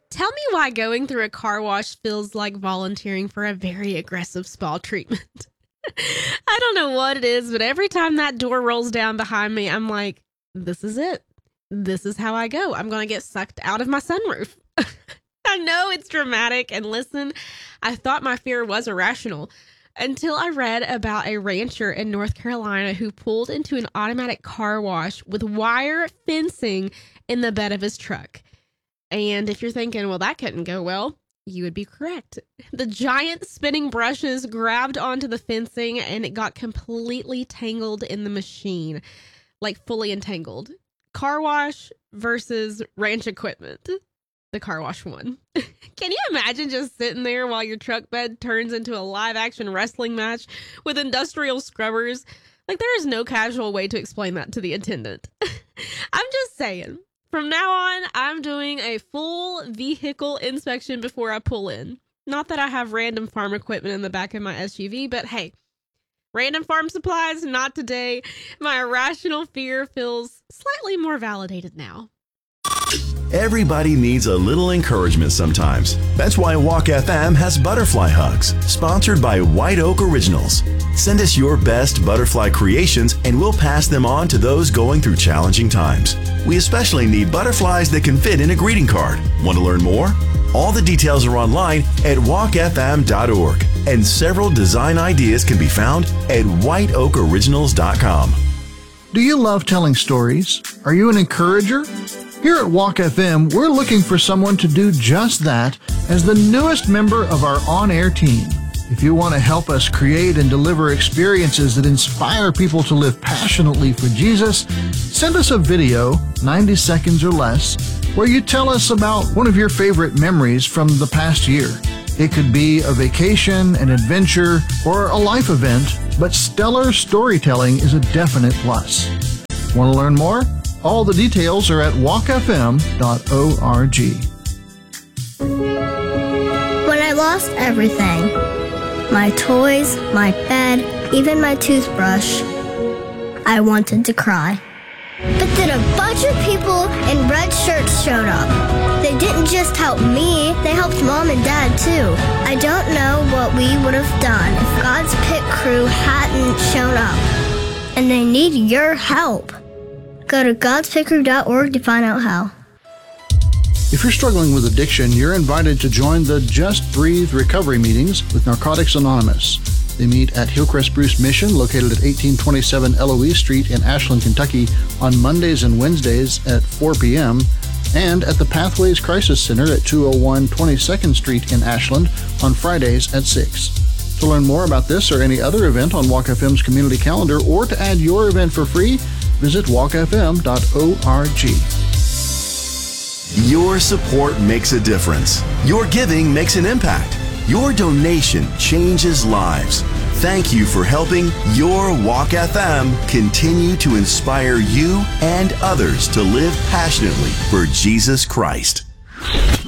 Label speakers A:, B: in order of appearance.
A: Tell me why going through a car wash feels like volunteering for a very aggressive spa treatment. I don't know what it is, but every time that door rolls down behind me, I'm like, this is it. This is how I go. I'm going to get sucked out of my sunroof. I know it's dramatic, and listen, I thought my fear was irrational until I read about a rancher in North Carolina who pulled into an automatic car wash with wire fencing in the bed of his truck. And if you're thinking, well, that couldn't go well, you would be correct. The giant spinning brushes grabbed onto the fencing and it got completely tangled in the machine, like fully entangled. Car wash versus ranch equipment. The car wash won. Can you imagine just sitting there while your truck bed turns into a live action wrestling match with industrial scrubbers? Like, there is no casual way to explain that to the attendant. I'm just saying. From now on, I'm doing a full vehicle inspection before I pull in. Not that I have random farm equipment in the back of my SUV, but hey, random farm supplies, not today. My irrational fear feels slightly more validated now.
B: Everybody needs a little encouragement sometimes. That's why Walk FM has Butterfly Hugs, sponsored by White Oak Originals. Send us your best butterfly creations and we'll pass them on to those going through challenging times. We especially need butterflies that can fit in a greeting card. Want to learn more? All the details are online at walkfm.org, and several design ideas can be found at whiteoakoriginals.com.
C: Do you love telling stories? Are you an encourager? Here at Walk FM, we're looking for someone to do just that as the newest member of our on-air team. If you want to help us create and deliver experiences that inspire people to live passionately for Jesus, send us a video, 90 seconds or less, where you tell us about one of your favorite memories from the past year. It could be a vacation, an adventure, or a life event, but stellar storytelling is a definite plus. Want to learn more? All the details are at walkfm.org.
D: When I lost everything, my toys, my bed, even my toothbrush, I wanted to cry. But then a bunch of people in red shirts showed up. They didn't just help me, they helped Mom and Dad too. I don't know what we would have done if God's pit crew hadn't shown up. And they need your help. Go to godspitcrew.org to find out how.
C: If you're struggling with addiction, you're invited to join the Just Breathe recovery meetings with Narcotics Anonymous. They meet at Hillcrest Bruce Mission, located at 1827 Eloise Street in Ashland, Kentucky, on Mondays and Wednesdays at 4 p.m., and at the Pathways Crisis Center at 201 22nd Street in Ashland on Fridays at 6. To learn more about this or any other event on Walk FM's community calendar, or to add your event for free, visit walkfm.org.
B: Your support makes a difference. Your giving makes an impact. Your donation changes lives. Thank you for helping your Walk FM continue to inspire you and others to live passionately for Jesus Christ.